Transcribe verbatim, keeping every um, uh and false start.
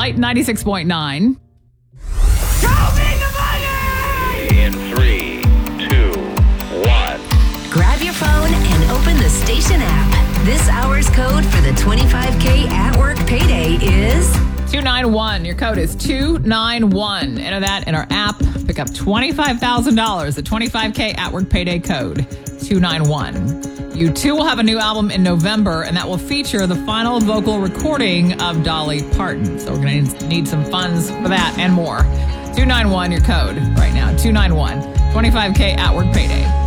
Light ninety-six point nine. In three, two, one. Grab your phone and open the station app. This hour's code for the twenty-five K at work payday is two nine one. Your code is two nine one. Enter that in our app. Pick up twenty-five thousand dollars. The twenty-five K at work payday code two nine one. U two will have a new album in November, and that will feature the final vocal recording of Dolly Parton. So we're going to need some funds for that and more. two nine one, your code right now. two nine one. twenty-five K at work payday.